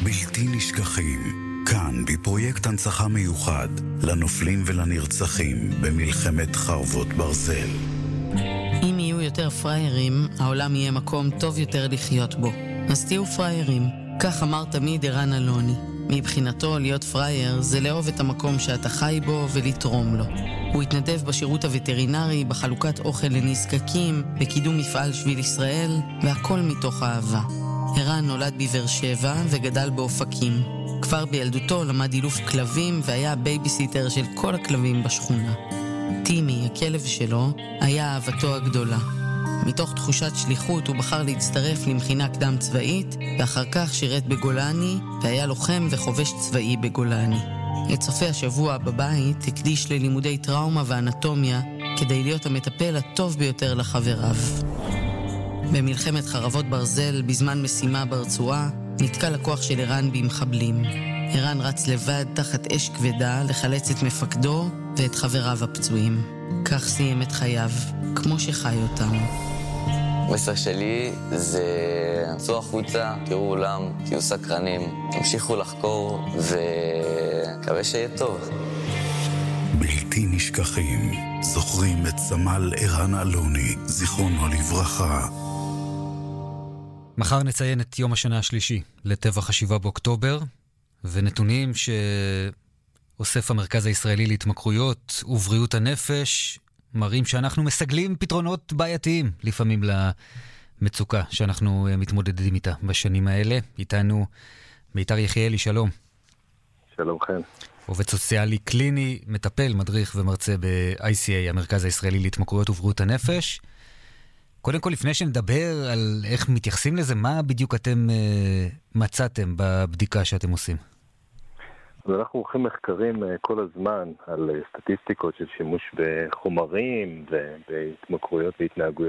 בלתי נשכחים, כאן בפרויקט הנצחה מיוחד לנופלים ולנרצחים במלחמת חרבות ברזל. אם יהיו יותר פריירים, העולם יהיה מקום טוב יותר לחיות בו. אז תהיו פריירים. כך אמר תמיד ערן אלוני. מבחינתו להיות פרייר זה לאהוב את המקום שאתה חי בו ולתרום לו. הוא התנדב בשירות הווטרינרי, בחלוקת אוכל לנזקקים, בקידום מפעל שביל ישראל, והכל מתוך אהבה. ערן נולד בבאר שבע וגדל באופקים. כבר בילדותו למד אילוף כלבים והיה הבייביסיטר של כל הכלבים בשכונה. טימי, הכלב שלו, היה אהבתו הגדולה. מתוך תחושת שליחות הוא בחר להצטרף למכינה קדם צבאית, ואחר כך שירת בגולני, והיה לוחם וחובש צבאי בגולני. את סופי השבוע בבית הקדיש ללימודי טראומה ואנטומיה, כדי להיות המטפל הטוב ביותר לחבריו. במלחמת חרבות ברזל, בזמן משימה ברצועה, נתקע לקוח של ערן במחבלים. ערן רץ לבד תחת אש כבדה לחלץ את מפקדו ואת חבריו הפצועים. כך סיים את חייו, כמו שחי אותם. המסר שלי זה צאו החוצה, תראו עולם, תהיו סקרנים, תמשיכו לחקור ומקווה שיהיה טוב. בלתי נשכחים, זוכרים את סמל ערן אלוני, זיכרונו לברכה. מחר נציין את יום השנה השלישי לטבח 7 באוקטובר, ונתונים שאוסף המרכז הישראלי להתמכרויות ובריאות הנפש מראים שאנחנו מסגלים פתרונות בעייתיים לפעמים למצוקה שאנחנו מתמודדים איתה בשנים האלה. איתנו מיתר יחיאלי, שלום. שלום חן. עובד סוציאלי קליני, מטפל, מדריך ומרצה ב-ICA, המרכז הישראלי להתמכרויות ובריאות הנפש. קודם כל, לפני שנדבר על איך מתייחסים לזה, מה בדיוק אתם מצאתם בבדיקה שאתם עושים? אז אנחנו עורכים מחקרים כל הזמן על סטטיסטיקות של שימוש בחומרים ובהתמכרויות והתנהגויות